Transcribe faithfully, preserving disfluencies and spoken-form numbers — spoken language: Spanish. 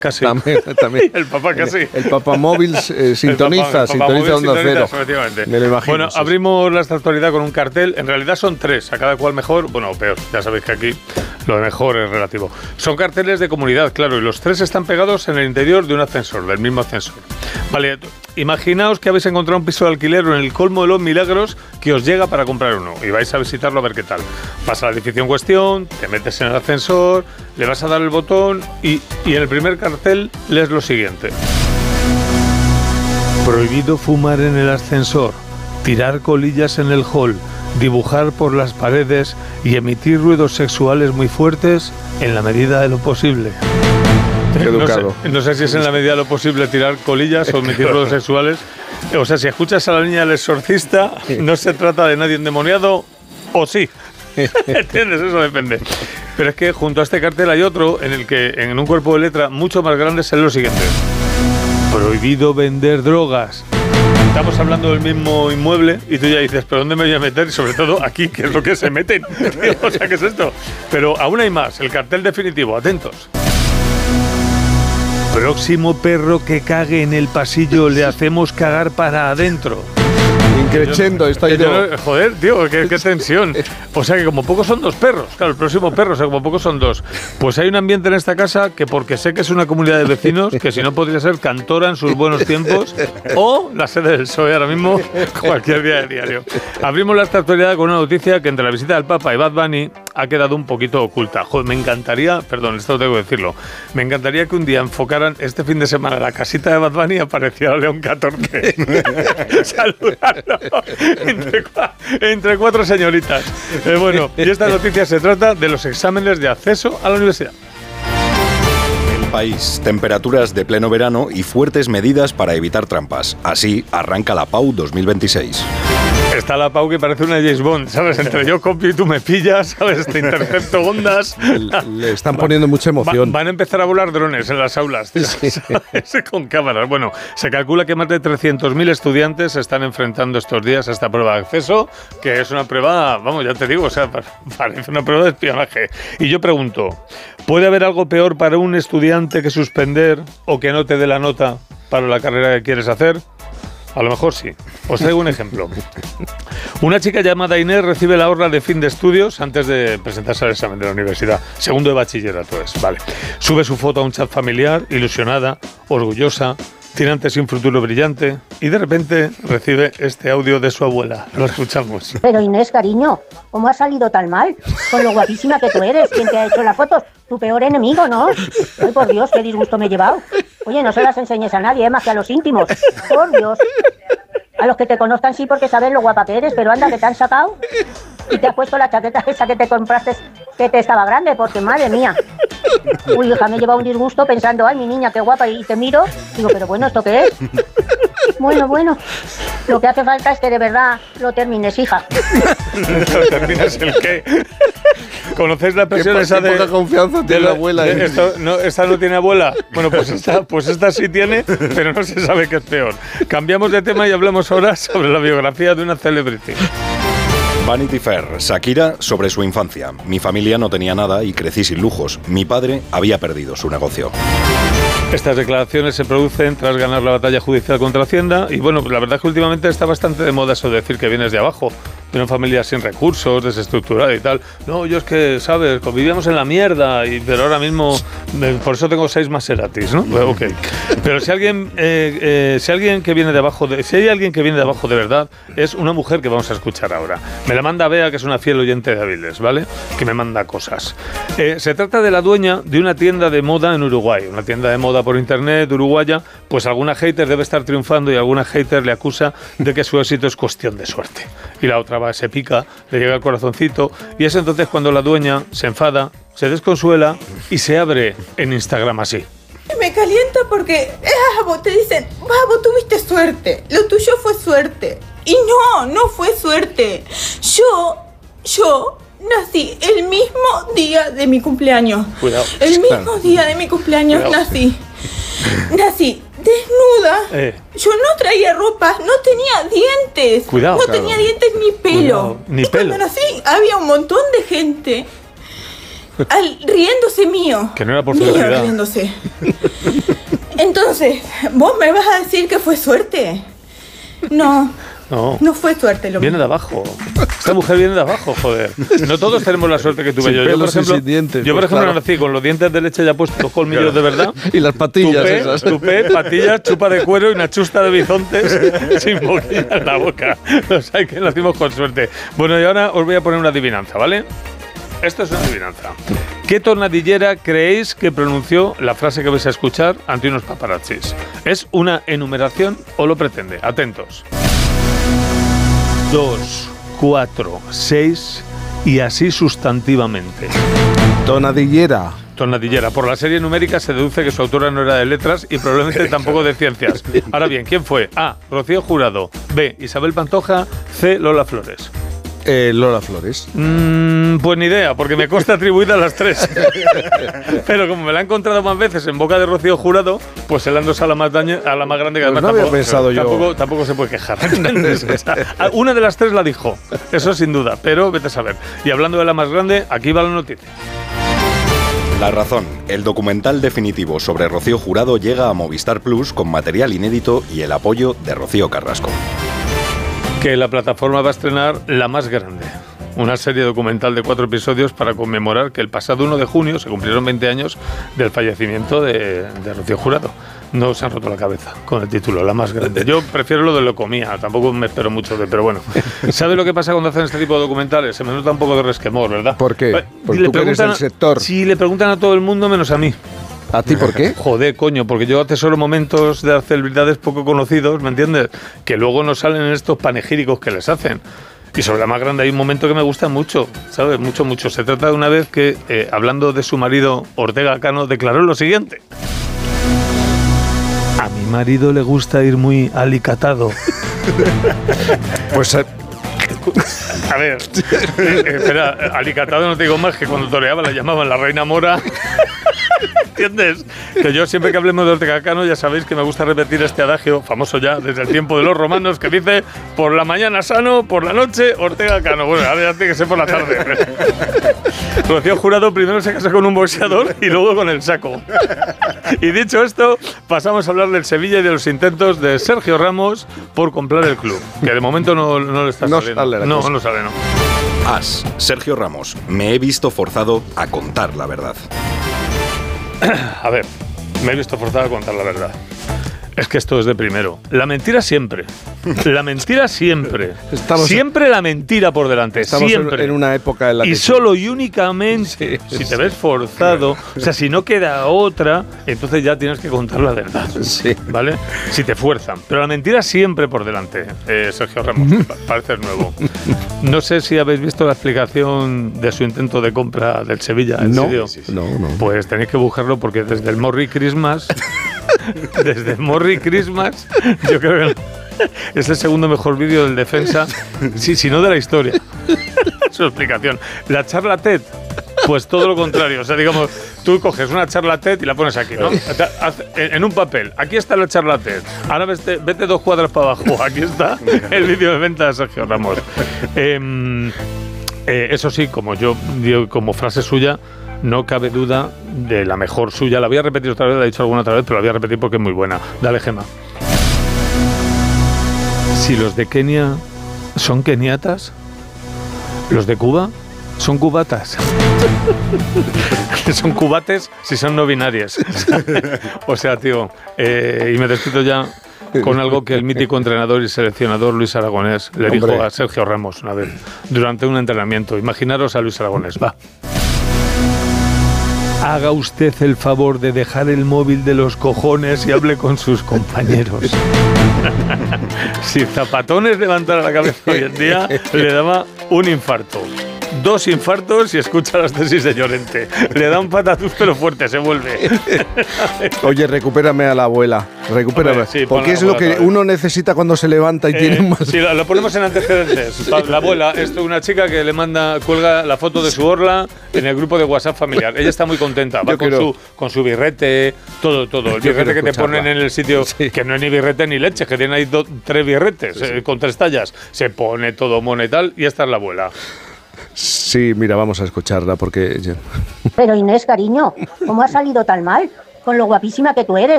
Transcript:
Casi. También, también. El papá casi. El, el papá móvil eh, sintoniza, el papá, el sintoniza Onda Cero. Me lo imagino. Bueno, sí. abrimos la actualidad con un cartel. En realidad son tres, a cada cual mejor, bueno, o peor. Ya sabéis que aquí lo de mejor es relativo. Son carteles de comunidad, claro, y los tres están pegados en el interior de un ascensor, del mismo ascensor. Vale, imaginaos que habéis encontrado un piso de alquiler en el colmo de los milagros que os llega para comprar uno y vais a visitarlo a ver qué tal. Vas al edificio en cuestión, te metes en el ascensor, le vas a dar el botón y, y en el primer cartel lees lo siguiente. Prohibido fumar en el ascensor, tirar colillas en el hall, dibujar por las paredes y emitir ruidos sexuales muy fuertes en la medida de lo posible. Qué educado. No sé, no sé si es en la medida de lo posible tirar colillas o emitir ruidos sexuales. O sea, si escuchas a la niña del exorcista, no se trata de nadie endemoniado, o sí. ¿Entiendes? Eso depende. Pero es que junto a este cartel hay otro en el que en un cuerpo de letra mucho más grande sale lo siguiente. Prohibido vender drogas. Estamos hablando del mismo inmueble y tú ya dices, ¿pero dónde me voy a meter? Y sobre todo aquí, ¿qué es lo que se meten? O sea, ¿qué es esto? Pero aún hay más, el cartel definitivo, atentos. Próximo perro que cague en el pasillo, le hacemos cagar para adentro. Increchendo, está ahí. No, joder, tío, qué, qué tensión. O sea que como poco son dos perros. Claro, el próximo perro, o sea, como poco son dos. Pues hay un ambiente en esta casa que, porque sé que es una comunidad de vecinos, que si no podría ser Cantora en sus buenos tiempos o la sede del P S O E ahora mismo, cualquier día del diario. Abrimos la actualidad con una noticia que entre la visita del Papa y Bad Bunny ha quedado un poquito oculta. Joder, me encantaría, perdón, esto tengo que decirlo, me encantaría que un día enfocaran este fin de semana la casita de Bad Bunny y apareciera León catorce. Saludarlo entre, entre cuatro señoritas. Eh, bueno, y esta noticia se trata de los exámenes de acceso a la universidad. País, temperaturas de pleno verano y fuertes medidas para evitar trampas. Así arranca la Pau dos mil veintiséis. Está la Pau que parece una James Bond, ¿sabes? Entre yo copio y tú me pillas, ¿sabes? Te intercepto ondas. Le están poniendo mucha emoción. Va, van a empezar a volar drones en las aulas, tío, sí. ¿sabes? Con cámaras. Bueno, se calcula que más de trescientos mil estudiantes se están enfrentando estos días a esta prueba de acceso, que es una prueba, vamos, ya te digo, o sea, parece una prueba de espionaje. Y yo pregunto, ¿puede haber algo peor para un estudiante que suspender o que no te dé la nota para la carrera que quieres hacer? A lo mejor sí. Os traigo un ejemplo. Una chica llamada Inés recibe la orla de fin de estudios antes de presentarse al examen de la universidad. Segundo de bachillerato es, vale. Sube su foto a un chat familiar, ilusionada, orgullosa, tirante sin futuro brillante, y de repente recibe este audio de su abuela. Lo escuchamos. Pero Inés, cariño, ¿cómo has salido tan mal? Con lo guapísima que tú eres. ¿Quién te ha hecho las fotos? Tu peor enemigo, ¿no? Ay, por Dios, qué disgusto me he llevado. Oye, no se las enseñes a nadie, ¿eh? Más que a los íntimos. Por Dios. A los que te conozcan sí porque saben lo guapa que eres, pero anda, que te han sacado y te has puesto la chaqueta esa que te compraste que te estaba grande, porque madre mía. Uy, hija, me he llevado un disgusto pensando, ay, mi niña, qué guapa, y te miro, digo, pero bueno, ¿esto qué es? Bueno, bueno, lo que hace falta es que de verdad lo termines, hija. ¿Lo termines el qué? ¿Conocéis la expresión esa de... poca confianza tiene la abuela? De, esto, no, ¿Esta no tiene abuela? Bueno, pues esta, pues esta sí tiene, pero no se sabe qué es peor. Cambiamos de tema y hablemos ahora sobre la biografía de una celebrity. Vanity Fair, Shakira sobre su infancia. Mi familia no tenía nada y crecí sin lujos. Mi padre había perdido su negocio. Estas declaraciones se producen tras ganar la batalla judicial contra Hacienda y bueno, pues la verdad es que últimamente está bastante de moda eso de decir que vienes de abajo, de una familia sin recursos, desestructurada y tal. No, yo es que, ¿sabes? Convivíamos en la mierda, y, pero ahora mismo, por eso tengo seis Maseratis, ¿no? Pues, ok. Pero si alguien, eh, eh, si alguien que viene de abajo, de, si hay alguien que viene de abajo de verdad, es una mujer que vamos a escuchar ahora. Me la manda Bea, que es una fiel oyente de Aviles, ¿vale? Que me manda cosas. Eh, se trata de la dueña de una tienda de moda en Uruguay, una tienda de moda por internet uruguaya. Pues alguna hater debe estar triunfando y alguna hater le acusa de que su éxito es cuestión de suerte. Y la otra va, se pica, le llega el corazoncito, y es entonces cuando la dueña se enfada, se desconsuela y se abre en Instagram así. Me calienta porque ah, vos te dicen, ah, vos tuviste suerte, lo tuyo fue suerte. Y no, no fue suerte. Yo, yo nací el mismo día de mi cumpleaños. Cuidado. El mismo día de mi cumpleaños Cuidado. nací. Nací desnuda. Eh. Yo no traía ropa, no tenía dientes. Cuidado. No claro. tenía dientes ni pelo. Cuidado. Ni y pelo. Cuando nací había un montón de gente al, riéndose mío. Que no era por mío, felicidad. riéndose. Entonces, ¿vos me vas a decir que fue suerte? No. No. No fue suerte lo Viene mío. de abajo. Esta mujer viene de abajo, joder. No todos tenemos la suerte que tuve Sin yo. Yo, por pelos y ejemplo, sin dientes, yo, por pues, ejemplo claro. nací con los dientes de leche ya puestos, los colmillos de verdad. Y las patillas Tupé, esas. tupé, patillas, chupa de cuero y una chusta de bisontes sin boquilla en la boca. O sea, que nacimos con suerte. Bueno, y ahora os voy a poner una adivinanza, ¿vale? Esto es una adivinanza. ¿Qué tornadillera creéis que pronunció la frase que vais a escuchar ante unos paparazzis? ¿Es una enumeración o lo pretende? Atentos. Dos, cuatro, seis y así sustantivamente. Tonadillera. Tornadillera. Por la serie numérica se deduce que su autora no era de letras y probablemente tampoco de ciencias. Ahora bien, ¿quién fue? A. Rocío Jurado. B. Isabel Pantoja. C. Lola Flores. Eh, Lola Flores. Mm, pues ni idea, porque me consta atribuida a las tres. Pero como me la he encontrado más veces en boca de Rocío Jurado, pues se la han dosado a la más, daña, a la más grande que Pues además no había tampoco, pensado yo. tampoco, tampoco se puede quejar. ¿Entiendes? O sea, una de las tres la dijo, eso sin duda, pero vete a saber. Y hablando de la más grande, aquí va la noticia. La razón. El documental definitivo sobre Rocío Jurado llega a Movistar Plus con material inédito y el apoyo de Rocío Carrasco. Que la plataforma va a estrenar La Más Grande, una serie documental de cuatro episodios para conmemorar que el pasado uno de junio se cumplieron veinte años del fallecimiento de, de Rocío Jurado. No se han roto la cabeza con el título, La Más Grande. Yo prefiero lo de Locomía, tampoco me espero mucho de, pero bueno. ¿Sabes lo que pasa cuando hacen este tipo de documentales? Se me nota un poco de resquemor, ¿verdad? ¿Por qué? Eh, Porque le tú que eres preguntan del a- sector. Sí, le preguntan a todo el mundo menos a mí. ¿A ti por qué? Joder, coño, porque yo atesoro momentos de celebridades poco conocidos, ¿me entiendes? Que luego no salen en estos panegíricos que les hacen. Y sobre La Más Grande hay un momento que me gusta mucho, ¿sabes? Mucho, mucho. Se trata de una vez que, eh, hablando de su marido, Ortega Cano, declaró lo siguiente. A mi marido le gusta ir muy alicatado. Pues eh, A ver, eh, eh, espera, alicatado no te digo más que cuando toreaba la llamaban la reina mora. ¿Entiendes? Que yo siempre que hablemos de Ortega Cano ya sabéis que me gusta repetir este adagio, famoso ya desde el tiempo de los romanos, que dice por la mañana sano, por la noche Ortega Cano. Bueno, ahora ya tiene que ser por la tarde. Rocío Jurado primero se casó con un boxeador y luego con el saco. Y dicho esto, pasamos a hablar del Sevilla y de los intentos de Sergio Ramos por comprar el club, que de momento no, no le está No saliendo. sale la no, cosa. no sale, no. As. Sergio Ramos. Me he visto forzado a contar la verdad. A ver, me he visto forzado a contar la verdad. Es que esto es de primero. La mentira siempre. La mentira siempre. Estamos- siempre la mentira por delante. estamos en, siempre. en una época en la Y que... solo y únicamente Sí, si sí. te ves forzado, o sea, si no queda otra, entonces ya tienes que contar la verdad. Sí. ¿Vale? Si te fuerzan. Pero la mentira siempre por delante, eh, Sergio Ramos, que pa- pareces nuevo. No sé si habéis visto la explicación de su intento de compra del Sevilla. ¿En No, serio? no, no. Pues tenéis que buscarlo porque desde el Morri Christmas, desde el Morri Christmas, yo creo que es el segundo mejor vídeo del defensa, sí, si no de la historia. Su explicación. La charla TED, pues todo lo contrario. O sea, digamos, tú coges una charla TED y la pones aquí, ¿no? Haz- En en un papel. Aquí está la charla TED. Ahora vete, vete dos cuadras para abajo. Aquí está el vídeo de venta de Sergio Ramos. Em, eh, eso sí, como yo digo, como frase suya, no cabe duda de la mejor suya. La voy a repetir otra vez, la he dicho alguna otra vez, pero la voy a repetir porque es muy buena. Dale, Gema. Si los de Kenia son keniatas, los de Cuba son cubatas. Son cubates si son no binarias. O sea, tío, eh, y me despido ya con algo que el mítico entrenador y seleccionador Luis Aragonés le Hombre. dijo a Sergio Ramos una vez durante un entrenamiento. Imaginaros a Luis Aragonés, va. Haga usted el favor de dejar el móvil de los cojones y hable con sus compañeros. Si Zapatones levantara la cabeza hoy en día, le daba un infarto. Dos infartos y escucha las tesis de Llorente. Le da un patatús pero fuerte, se vuelve. Oye, recupérame a la abuela. Recupérame. Hombre, sí, pon porque a la es lo abuela que otra vez. uno necesita cuando se levanta y tiene Eh, más... sí, lo, lo ponemos en antecedentes. La abuela, esto es una chica que le manda, cuelga la foto de su orla en el grupo de WhatsApp familiar. Ella está muy contenta, va Yo con quiero- su, con su birrete, todo, todo. El Yo birrete quiero que te escucharla. ponen en el sitio, Sí. que no es ni birrete ni leche, que tiene ahí do- tres birretes eh, con tres tallas. Se pone todo mono y tal, y esta es la abuela. Sí, mira, vamos a escucharla porque... Pero Inés, cariño, ¿cómo has salido tan mal? Con lo guapísima que tú eres.